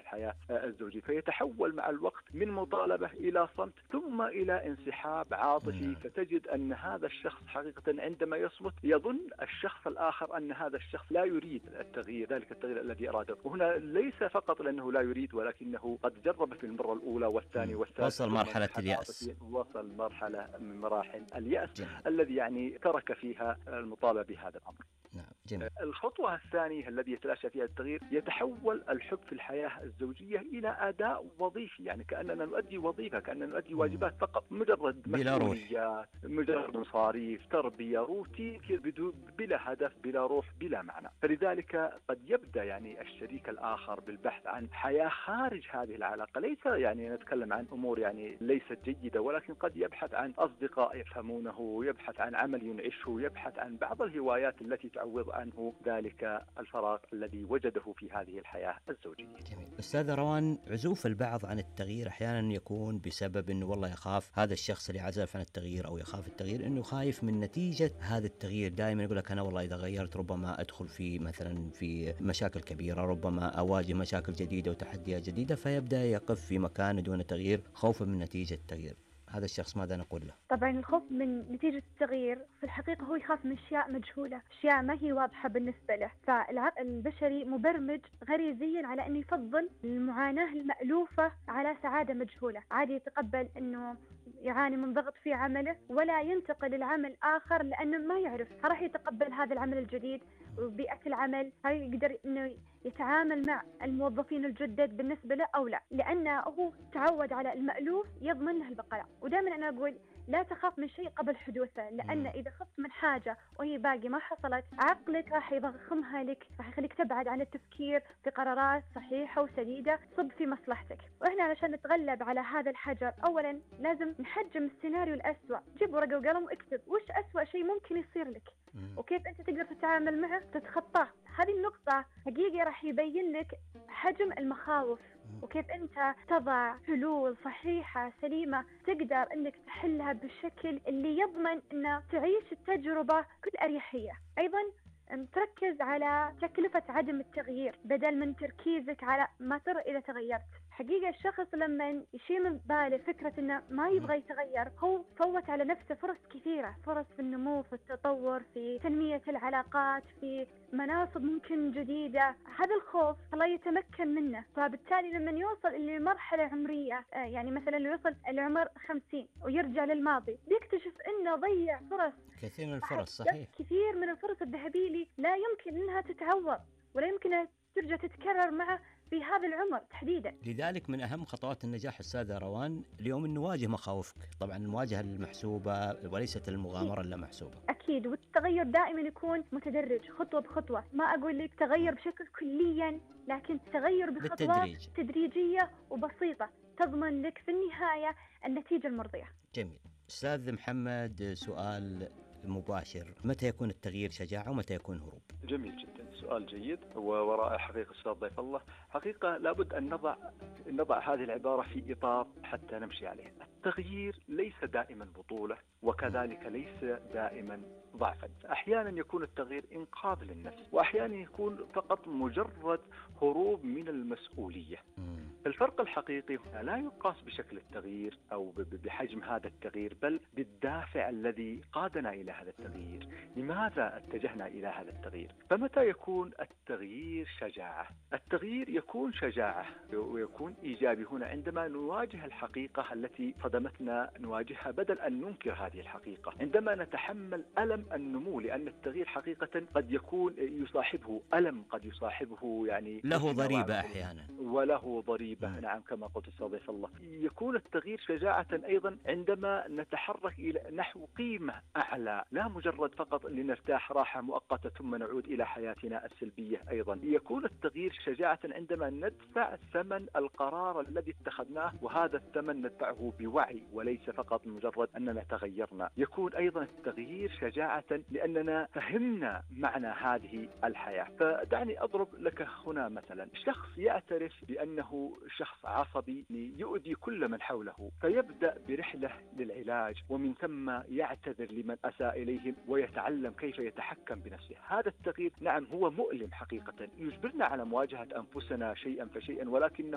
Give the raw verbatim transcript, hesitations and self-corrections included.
الحياة الزوجية، فيتحول مع الوقت من مطالبة إلى صمت ثم إلى انسحاب عاطفي. فتجد أن هذا الشخص حقيقة عندما يصمت يظن الشخص الآخر أن هذا الشخص لا يريد التغيير، ذلك التغيير الذي أراده. وهنا ليس فقط لأنه لا يريد، ولكنه قد جرب في المرة الأولى والثانية والثالثة، وصل مرحلة اليأس، وصل مرحلة من مراحل اليأس جميل. الذي يعني ترك فيها المطالبة بهذا الأمر. نعم، جميل. الخطوة الثانية الذي يتلاشى فيها التغيير، يتحول الحب في الحياة الزوجية إلى أداء وظيفي، يعني كأننا نؤدي وظيفة، كأننا نؤدي واجبات فقط، مجرد مسؤوليات، مجرد مصاريف، تربية، روتين بلا هدف، بلا روح، بلا معنى. فلذلك قد يبدأ يعني الشريك الآخر بالبحث عن حياة خارج هذه العلاقة، ليس يعني نتكلم عن أمور يعني ليست جيدة، ولكن قد يبحث عن أصدقاء يفهمونه، يبحث عن عمل ينعشه، يبحث عن بعض الهوايات التي تعوض عنه ذلك الفراغ الذي وجده في هذه الحياة الزوجية. جميل. أستاذ روان، عزوف البعض عن التغيير أحيانا يكون بسبب أنه والله يخاف هذا الشخص اللي عزف عن التغيير أو يخاف التغيير أنه خايف من نتيجة هذا التغيير. دائما يقول لك أنا والله إذا غيرت ربما أدخل في مثلا في مشاكل كبيرة، ربما أواجه مشاكل جديدة وتحديات جديدة، فيبدأ يقف في مكان دون تغيير خوفا من نتيجة التغيير. هذا الشخص ماذا نقول له؟ طبعا الخوف من نتيجة التغيير في الحقيقة هو يخاف من أشياء مجهولة، أشياء ما هي واضحة بالنسبة له. فالعقل البشري مبرمج غريزيا على أنه يفضل المعاناة المألوفة على سعادة مجهولة. عادي يتقبل أنه يعاني من ضغط في عمله ولا ينتقل للعمل آخر لأنه ما يعرف راح يتقبل هذا العمل الجديد وبيئة العمل، هاي يقدر أنه يتعامل مع الموظفين الجدد بالنسبة له أو لا، لأنه هو تعود على المألوف يضمن له البقاء. ودائما أنا أقول لا تخاف من شيء قبل حدوثه، لأن إذا خفت من حاجة وهي باقي ما حصلت، عقلك راح يضخمها لك، راح يخليك تبعد عن التفكير في قرارات صحيحة وسديدة تصب في مصلحتك. وإحنا علشان نتغلب على هذا الحجر أولا لازم نحجم السيناريو الأسوأ، جيب ورقة وقلم واكتب وش أسوأ شيء ممكن يصير لك وكيف أنت تقدر تتعامل معه تتخطاه. هذه النقطة حقيقة راح يبين لك حجم المخاوف وكيف أنت تضع حلول صحيحة سليمة تقدر أنك تحلها بالشكل اللي يضمن أن تعيش التجربة بكل أريحية. أيضا تركز على تكلفة عدم التغيير بدل من تركيزك على ما ترى إذا تغيرت. حقيقة الشخص لما يشيل من باله فكرة إنه ما يبغى يتغير، هو فوت على نفسه فرص كثيرة، فرص في النمو، في التطور، في تنمية العلاقات، في مناصب ممكن جديدة. هذا الخوف الله يتمكن منه. فبالتالي لما يوصل إلى مرحلة عمرية، يعني مثلا لو يوصل العمر خمسين ويرجع للماضي، بيكتشف إنه ضيع فرص كثير من الفرص. صحيح، كثير من الفرص الذهبية اللي لا يمكن إنها تتعوض ولا يمكن أن ترجع تتكرر معه في هذا العمر تحديدا. لذلك من أهم خطوات النجاح أستاذة روان اليوم أن نواجه مخاوفك، طبعا المواجهة المحسوبة وليست المغامرة اللا محسوبة. أكيد، والتغير دائما يكون متدرج خطوة بخطوة. ما أقول لك تغير بشكل كليا، لكن تغير بخطوات بالتدريج. تدريجية وبسيطة تضمن لك في النهاية النتيجة المرضية. جميل. أستاذ محمد، سؤال مباشر، متى يكون التغيير شجاعة ومتى يكون هروب؟ جميل جدا، سؤال جيد ورائع حقيقة أستاذ ضيف الله. حقيقة لابد أن نضع نضع هذه العبارة في إطار حتى نمشي عليه. التغيير ليس دائما بطولة، وكذلك ليس دائما ضعفا. أحيانا يكون التغيير إنقاذ للنفس، وأحيانا يكون فقط مجرد هروب من المسؤولية. الفرق الحقيقي لا يقاس بشكل التغيير أو بحجم هذا التغيير، بل بالدافع الذي قادنا إلى هذا التغيير. لماذا اتجهنا إلى هذا التغيير؟ فمتى يكون التغيير شجاعة؟ التغيير يكون شجاعة ويكون إيجابي هنا عندما نواجه الحقيقة التي صدمتنا، نواجهها بدل أن ننكر هذه الحقيقة. عندما نتحمل ألم النمو، لأن التغيير حقيقة قد يكون يصاحبه ألم، قد يصاحبه يعني له ضريبة أحيانا، وله ضريبة. نعم، كما قلت أستاذ الله. يكون التغيير شجاعة أيضا عندما نتحرك إلى نحو قيمة أعلى، لا مجرد فقط لنرتاح راحة مؤقتة ثم نعود إلى حياتنا السلبية. أيضا يكون التغيير شجاعة عندما ندفع ثمن القرار الذي اتخذناه، وهذا الثمن ندفعه بوعي وليس فقط مجرد أننا تغيرنا. يكون أيضا التغيير شجاعة لأننا فهمنا معنى هذه الحياة. فدعني أضرب لك هنا مثلا شخص يعترف بأنه شخص عصبي يؤذي كل من حوله، فيبدأ برحلة للعلاج، ومن ثم يعتذر لمن أساء إليهم ويتعلم كيف يتحكم بنفسه. هذا التغيير نعم هو مؤلم حقيقة، يجبرنا على مواجهة أنفسنا شيئا فشيئا، ولكنه